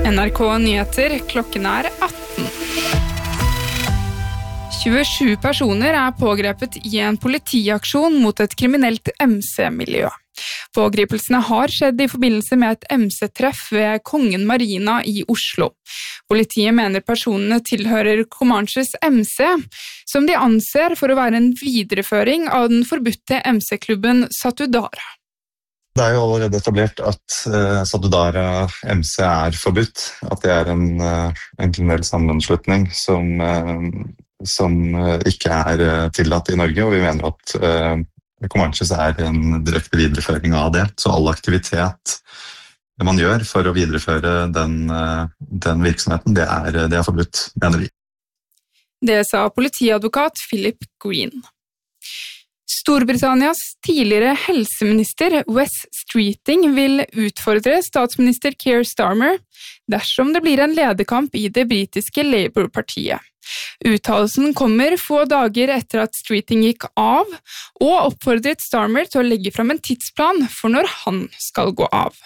NRK Nyheter, klokken 18. 27 personer pågrepet I en politiaksjon mot et kriminelt MC-miljø. Pågripelsene har skjedd I forbindelse med et MC-treff ved Kongen Marina I Oslo. Politiet mener personene tilhører Comanches MC, som de anser for å være en videreføring av den forbudte MC-klubben Satudara. Det jo allerede etablert at Satudara MC forbudt, at det en kriminell sammenslutning som ikke tillatt I Norge, og vi mener at Comanches en direkte videreføring av det. Så all aktivitet man gjør for å videreføre den virksomheten, det forbudt, mener vi. Det sa politiadvokat Philip Green. Storbritannias tidligere helseminister Wes Streeting vil utfordre statsminister Keir Starmer dersom det blir en lederkamp I det britiske Labour-partiet. Uttalelsen kommer få dager etter at Streeting gikk av, og oppfordret Starmer til å legge fram en tidsplan for når han skal gå av.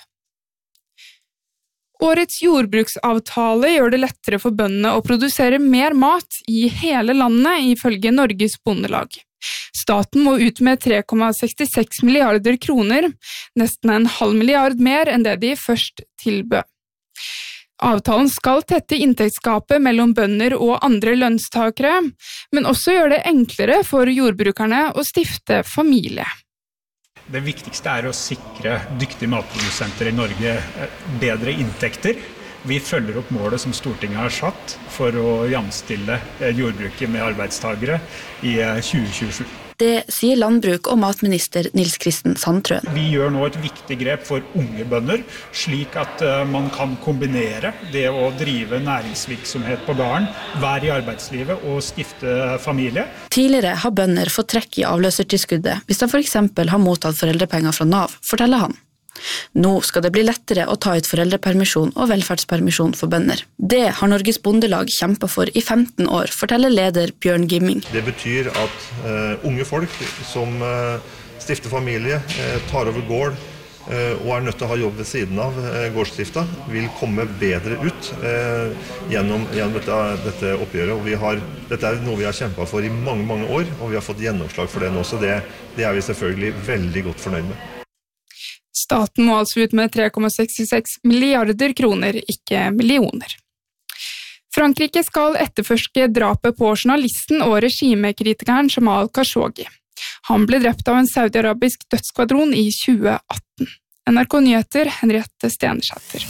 Årets jordbruksavtale gjør det lettere for bøndene å produsere mer mat I hele landet, ifølge Norges Bondelag. Staten må ut med 3,66 milliarder kroner, nesten en halv milliard mer enn det de først tilbød. Avtalen skal tette inntektsgapet mellom bønder og andre lønnstakere, men også gjøre det enklere for jordbrukerne å stifte familie. Det viktigste å sikre dyktige matprodusenter I Norge bedre inntekter. Vi følger opp målet som Stortinget har satt for å jamstille jordbruket med arbeidstagere I 2027. Det sier landbruk- og matminister Nils Kristen Sandtrøen. Vi gjør nå et viktig grep for unge bønder, slik at man kan kombinere det å drive næringsvirksomhet på gården, være I arbeidslivet og stifte familie. Tidligere har bønder fått trekk I avløsertilskuddet hvis de for eksempel har mottatt foreldrepenger fra NAV, forteller han. Nå skal det bli lettere å ta ut foreldrepermisjon og velferdspermisjon for bønder. Det har Norges Bondelag kjempet for I 15 år, forteller leder Bjørn Gimming. Det betyr at unge folk som stifter familie, tar over gård og nødt til å ha jobb ved siden av gårdsdrifta, vil komme bedre ut gjennom dette oppgjøret. Og dette noe vi har kjempet for I mange, mange år, og vi har fått gjennomslag for det nå, så det vi selvfølgelig veldig godt fornøyd med. Staten må altså ut med 3,66 milliarder kroner, ikke millioner. Frankrike skal etterforske drapet på journalisten og regimekritikeren Jamal Khashoggi. Han ble drept av en saudi-arabisk dødskvadron I 2018. NRK Nyheter, Henriette Stenersæter.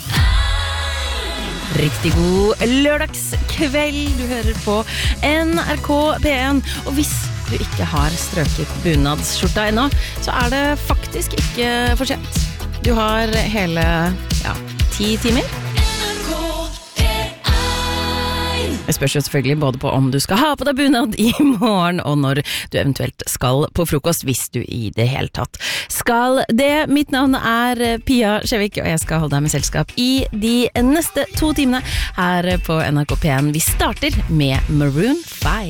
Riktig god lørdagskveld, du hører på NRK P1, og hvis du ikke har strøket bunadsskjorta ennå, så det faktisk ikke for sent. Du har hele 10 timer. Det spørs jo selvfølgelig både på om du skal ha på deg bunad I morgen, og når du eventuelt skal på frokost, hvis du I det hele tatt skal det. Mitt navn Pia Skjevik, og jeg skal holde deg med selskap I de neste 2 timene her på NRK P1. Vi starter med Maroon 5.